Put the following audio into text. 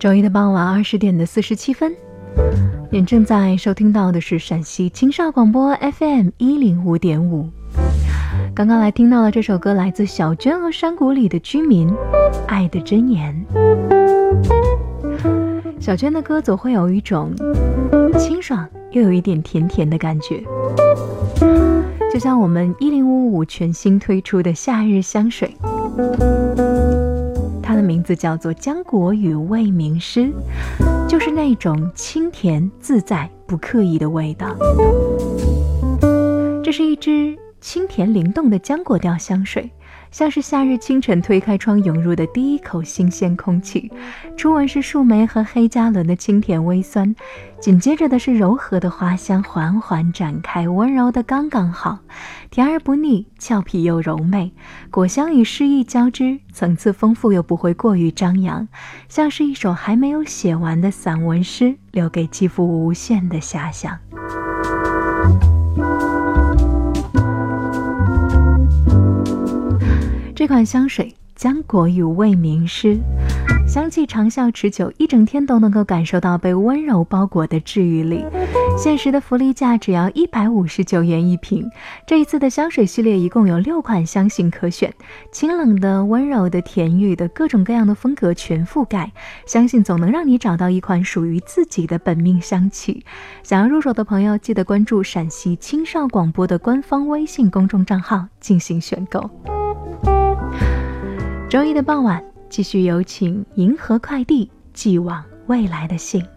周一的傍晚20点的47分，您正在收听到的是陕西青少广播 FM 105.5。刚刚来听到了这首歌，来自小娟和山谷里的居民，爱的箴言。小娟的歌总会有一种清爽又有一点甜甜的感觉，就像我们1055全新推出的夏日香水，它的名字叫做浆果与味名诗，就是那种清甜自在不刻意的味道。这是一支清甜灵动的浆果调香水，像是夏日清晨推开窗涌入的第一口新鲜空气。初闻是树莓和黑加仑的清甜微酸，紧接着的是柔和的花香缓缓展开，温柔的刚刚好，甜而不腻，俏皮又柔媚，果香与诗意交织，层次丰富又不会过于张扬，像是一首还没有写完的散文诗，留给肌肤无限的遐想。这款香水浆果与味名诗，香气长效持久，一整天都能够感受到被温柔包裹的治愈力。限时的福利价只要159元一瓶。这一次的香水系列一共有6款香型可选，清冷的、温柔的、甜郁的，各种各样的风格全覆盖，相信总能让你找到一款属于自己的本命香气。想要入手的朋友，记得关注陕西青少广播的官方微信公众账号进行选购。周一的傍晚，继续有请银河快递寄往未来的信。